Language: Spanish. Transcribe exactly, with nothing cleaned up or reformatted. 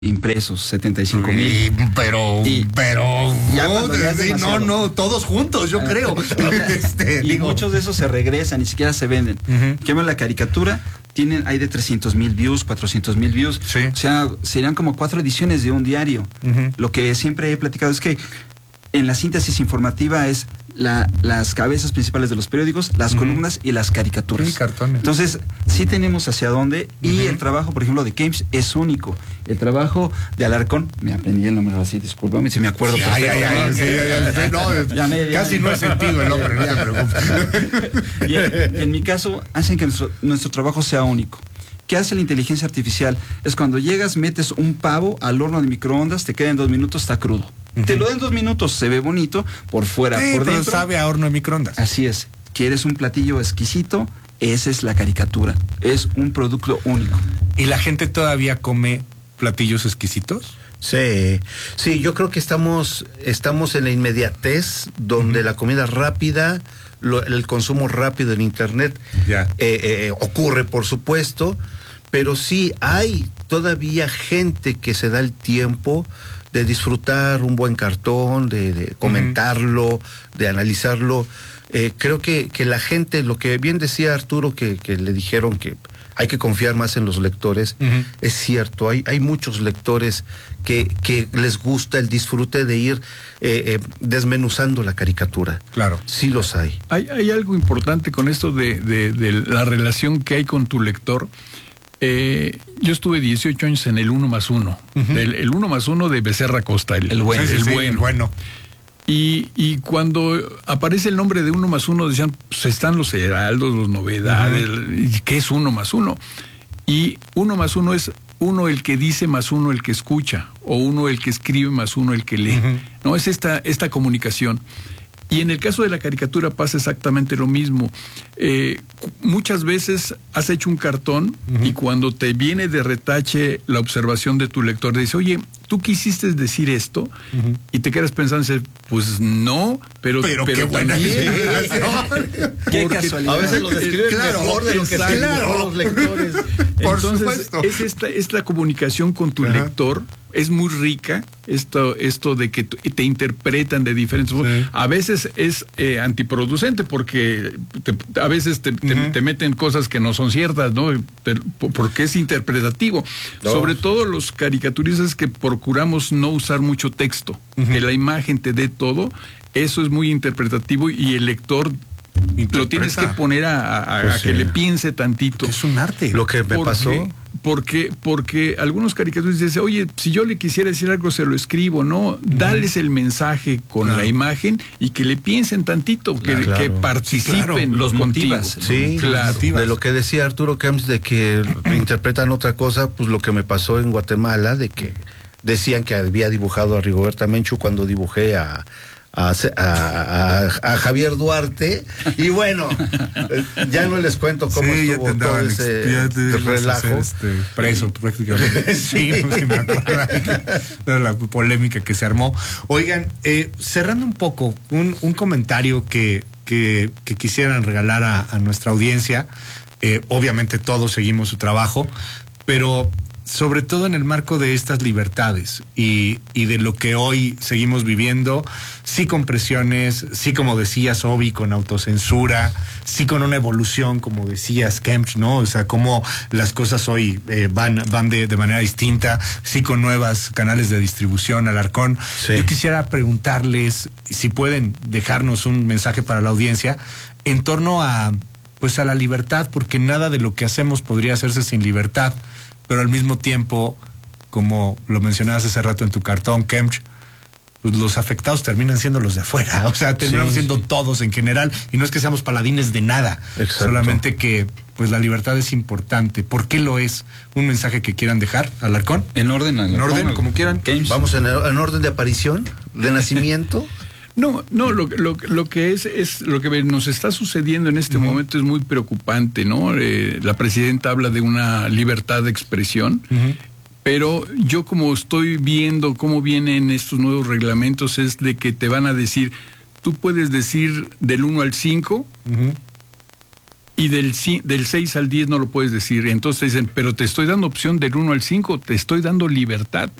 impresos, setenta y cinco mil. Sí, pero, y, pero, ya no, sí, no, no, todos juntos, yo creo. este, y digo. muchos de esos se regresan, ni siquiera se venden. Uh-huh. Que la caricatura, tienen, hay de trescientos mil views, cuatrocientos mil views. Sí. O sea, serían como cuatro ediciones de un diario. Uh-huh. Lo que siempre he platicado es que en la síntesis informativa es la, las cabezas principales de los periódicos, las uh-huh. columnas y las caricaturas. Sí, cartones. Entonces, sí tenemos hacia dónde, y uh-huh. el trabajo, por ejemplo, de Kempsch es único. El trabajo de Alarcón, me aprendí el nombre así, discúlpame si me acuerdo. Sí, ya, ya, ya, sí, ya, ya, no, ya me, casi ya, no he sentido el nombre, no te preocupes. Y en, en mi caso, hacen que nuestro, nuestro trabajo sea único. ¿Qué hace la inteligencia artificial? Es cuando llegas, metes un pavo al horno de microondas, te queda en dos minutos, está crudo. Uh-huh. Te lo den dos minutos, se ve bonito, por fuera, sí, por pero dentro. Sabe a horno de microondas. Así es. ¿Quieres un platillo exquisito? Esa es la caricatura. Es un producto único. ¿Y la gente todavía come platillos exquisitos? Sí, sí, yo creo que estamos, estamos en la inmediatez, donde uh-huh. la comida rápida, lo, el consumo rápido en internet yeah. eh, eh, ocurre, por supuesto, pero sí hay todavía gente que se da el tiempo de disfrutar un buen cartón, de, de comentarlo, uh-huh. de analizarlo. Eh, creo que, que la gente, lo que bien decía Arturo, que, que le dijeron que hay que confiar más en los lectores, uh-huh. es cierto, hay, hay muchos lectores que, que les gusta el disfrute de ir eh, eh, desmenuzando la caricatura. Claro. Sí los hay. Hay, hay algo importante con esto de, de, de la relación que hay con tu lector. Eh, yo estuve dieciocho años en el uno más uno, uh-huh. el, el uno más uno de Becerra Costa, el, el bueno. Sí, sí, el sí, bueno. El bueno. Y, y cuando aparece el nombre de uno más uno, decían, pues están los heraldos, los novedades, uh-huh. ¿qué es uno más uno? Y uno más uno es uno el que dice más uno el que escucha, o uno el que escribe más uno el que lee. Uh-huh. No, es esta, esta comunicación. Y en el caso de la caricatura pasa exactamente lo mismo. Eh, muchas veces has hecho un cartón uh-huh. y cuando te viene de retache la observación de tu lector, dice, oye, ¿tú quisiste decir esto? Uh-huh. Y te quedas pensando, pues no, pero... Pero, pero qué buena qué casualidad. A veces lo describen claro, mejor de lo que claro. escriben los lectores. Por Entonces, supuesto. Es esta, esta comunicación con tu uh-huh. lector, es muy rica, esto, esto de que te interpretan de diferentes formas. Sí. A veces es eh, antiproducente porque te, a veces te, uh-huh. te, te meten cosas que no son ciertas, ¿no? Pero, porque es interpretativo. No. Sobre todo los caricaturistas que procuramos no usar mucho texto, uh-huh. que la imagen te dé todo, eso es muy interpretativo y el lector Interpreta. Lo tienes que poner a, a, a, pues a sí. que le piense tantito. Es un arte. Lo que me porque, pasó. Porque, porque algunos caricaturistas dicen, oye, si yo le quisiera decir algo, se lo escribo, ¿no? Uh-huh. Dales el mensaje con claro. la imagen y que le piensen tantito, que, claro. que participen, sí, claro. los motivas. Sí, claro. De lo que decía Arturo Camps de que interpretan otra cosa, pues lo que me pasó en Guatemala, de que decían que había dibujado a Rigoberta Menchú cuando dibujé a... A, a, a, a Javier Duarte, y bueno, ya no les cuento cómo sí, estuvo todo ese ya te relajo. Hacer, este, preso prácticamente. Sí, porque me acuerdo de la polémica que se armó. Oigan, eh, cerrando un poco, un, un comentario que, que, que quisieran regalar a, a nuestra audiencia. Eh, obviamente todos seguimos su trabajo, pero sobre todo en el marco de estas libertades y, y de lo que hoy seguimos viviendo, sí con presiones, sí como decías, Obi, con autocensura, sí con una evolución, como decías, Kempsch, ¿no? O sea, cómo las cosas hoy eh, van, van de, de manera distinta, sí con nuevos canales de distribución, Alarcón. Sí. Yo quisiera preguntarles si pueden dejarnos un mensaje para la audiencia en torno a, pues a la libertad, porque nada de lo que hacemos podría hacerse sin libertad. Pero al mismo tiempo, como lo mencionabas hace rato en tu cartón, Kempsch, pues los afectados terminan siendo los de afuera. O sea, terminamos sí, siendo sí. todos en general. Y no es que seamos paladines de nada. Exacto. Solamente que pues la libertad es importante. ¿Por qué lo es? ¿Un mensaje que quieran dejar, Alarcón? En orden, Alarcón. En orden, como quieran. Kempsch. Vamos en, en orden de aparición, de nacimiento. No, no, lo, lo, lo que es, es lo que nos está sucediendo en este uh-huh. momento es muy preocupante, ¿no? Eh, la presidenta habla de una libertad de expresión, uh-huh. pero yo como estoy viendo cómo vienen estos nuevos reglamentos es de que te van a decir, tú puedes decir del uno al cinco uh-huh. y del, del seis al diez no lo puedes decir. Entonces dicen, pero te estoy dando opción del uno al cinco, te estoy dando libertad.